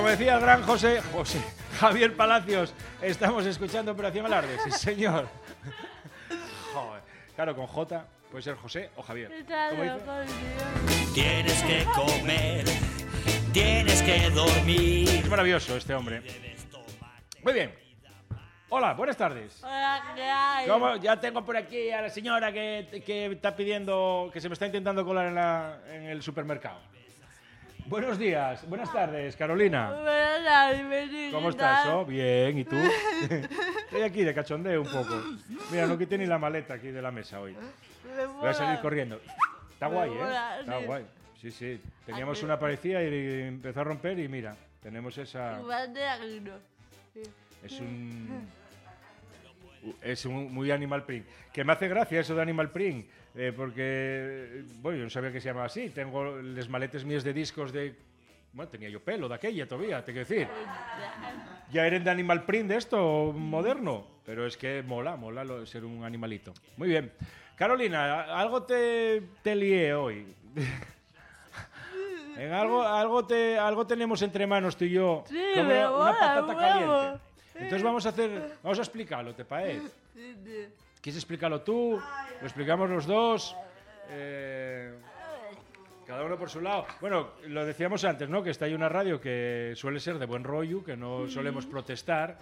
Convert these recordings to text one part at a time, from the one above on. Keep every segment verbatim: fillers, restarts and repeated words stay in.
decía el gran José, José Javier Palacios, estamos escuchando Operación Alarde. Sí, señor. Joder. Claro, con J puede ser José o Javier. ¿Cómo dice? Tienes que comer, tienes que dormir. Es maravilloso este hombre. Muy bien. Hola, buenas tardes. Hola, ¿qué hay? ¿Cómo? Ya tengo por aquí a la señora que, que está pidiendo, que se me está intentando colar en, la, en el supermercado. Buenos días, buenas tardes, Carolina. Buenas tardes, Benito. ¿Cómo estás? Oh, bien, ¿y tú? Estoy aquí de cachondeo un poco. Mira, no quité ni la maleta aquí de la mesa hoy. Voy a salir corriendo. Está guay, ¿eh? Está guay. Sí, sí. Teníamos una parecida y empezó a romper y mira, tenemos esa... Es un... Es un muy Animal Print. Que me hace gracia eso de Animal Print. Eh, porque, bueno, yo no sabía que se llamaba así. Tengo los maletes míos de discos de... Bueno, tenía yo pelo de aquella todavía, te quiero decir. Ya eran de Animal Print de esto, moderno. Pero es que mola, mola lo, ser un animalito. Muy bien. Carolina, algo te, te lié hoy. En algo, algo, te, algo tenemos entre manos tú y yo. Sí, como me una mola, patata huevo. caliente. Entonces vamos a hacer, vamos a explicarlo, ¿te parece? ¿Quieres explicarlo tú? Lo explicamos los dos. Eh, cada uno por su lado. Bueno, lo decíamos antes, ¿no? Que está ahí una radio que suele ser de buen rollo, que no solemos protestar,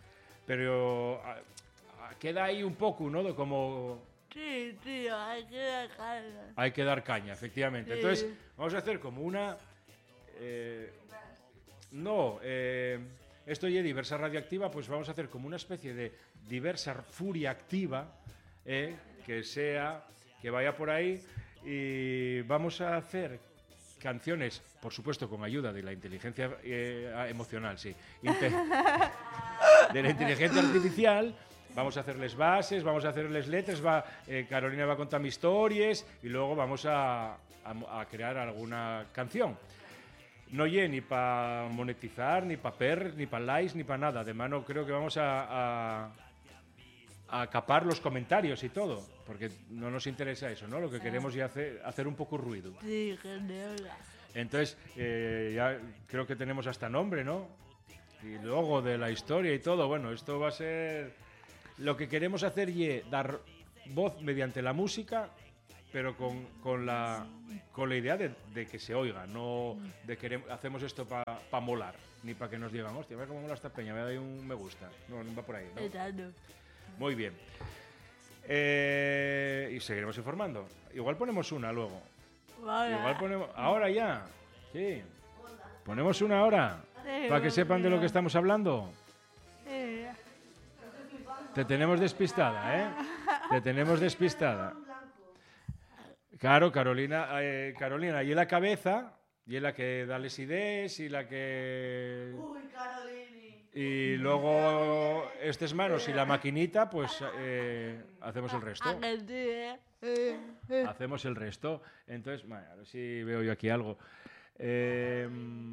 pero a, a, queda ahí un poco, ¿no? De como... Sí, tío, hay que dar caña. Hay que dar caña, efectivamente. Sí. Entonces, vamos a hacer como una... Eh, no, eh, esto ya diversa radioactiva, pues vamos a hacer como una especie de diversa furia activa, eh, que sea, que vaya por ahí, y vamos a hacer canciones, por supuesto, con ayuda de la inteligencia eh, emocional, sí, Inte- de la inteligencia artificial. Vamos a hacerles bases, vamos a hacerles letras, va, eh, Carolina va a contar mis historias y luego vamos a, a, a crear alguna canción. No oye ni para monetizar, ni para per, ni para likes, ni para nada. De mano creo que vamos a, a, a capar los comentarios y todo, porque no nos interesa eso, ¿no? Lo que queremos es hacer, hacer un poco ruido. Sí, genial. Entonces, eh, ya creo que tenemos hasta nombre, ¿no? Y luego de la historia y todo. Bueno, esto va a ser... Lo que queremos hacer es dar voz mediante la música, pero con, con, la, con la idea de, de que se oiga, no de que hacemos esto para pa molar, ni para que nos digan, hostia, ve cómo mola esta peña, me da ahí un me gusta. No, no va por ahí, ¿no? Exacto. Muy bien. Eh, y seguiremos informando. Igual ponemos una luego. Vale. Igual ponemos... Ahora ya. Sí. Ponemos una hora. Sí, Para que sepan de lo que estamos hablando. Sí. Te tenemos despistada, ¿eh? Te tenemos despistada. Claro, Carolina, eh, Carolina, y en la cabeza, y en la que da las ideas, y la que... Uy, Carolini. Y luego estas manos y la maquinita, pues eh, hacemos el resto. Ah, que sí, ¿eh? Eh, eh. Hacemos el resto. Entonces, bueno, a ver si veo yo aquí algo. Eh,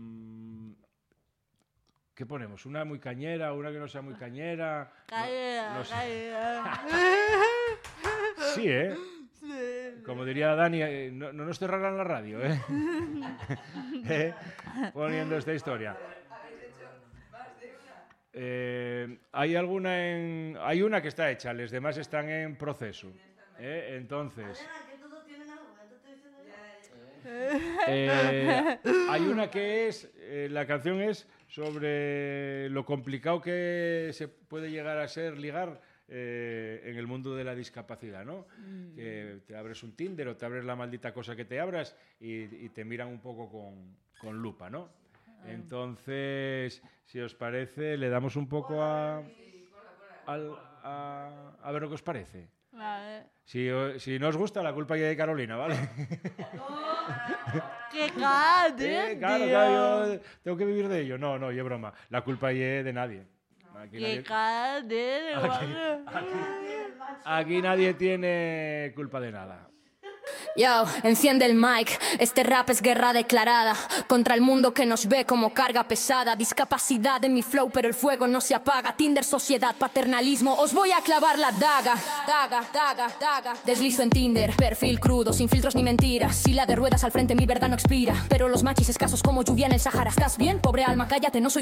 ¿Qué ponemos? ¿Una muy cañera? ¿Una que no sea muy cañera? Cañera, No- no sé. cañera. Sí, ¿eh? Sí. Como diría Dani, eh, no, no nos cerrarán la radio, ¿eh? ¿Eh? Poniendo esta historia. Eh, hay alguna en... Hay una que está hecha, las demás están en proceso. ¿eh? Entonces... Elena, que todos tienen algo, ya te estoy diciendo yo. Eh, hay una que es, eh, la canción es sobre lo complicado que se puede llegar a ser ligar eh, en el mundo de la discapacidad, ¿no? Mm. Que te abres un Tinder o te abres la maldita cosa que te abras y, y te miran un poco con, con lupa, ¿no? Ah. Entonces, si os parece, le damos un poco a, al, a, a ver lo que os parece. Vale. Si, si no os gusta, la culpa ya de Carolina, ¿vale? ¡Qué cadete, Eh, claro, tío! claro, yo tengo que vivir de ello. No, no, y es broma. La culpa es de nadie. Aquí ¡Qué nadie, cadete! aquí, aquí- aquí nadie tiene culpa de nada. Yo, enciende el mic, este rap es guerra declarada contra el mundo que nos ve como carga pesada. Discapacidad en mi flow, pero el fuego no se apaga. Tinder, sociedad, paternalismo, os voy a clavar la daga. Daga, daga, daga. Deslizo en Tinder, perfil crudo, sin filtros ni mentiras. Sila de ruedas al frente, mi verdad no expira. Pero los machis escasos como lluvia en el Sahara. ¿Estás bien? Pobre alma, cállate, no soy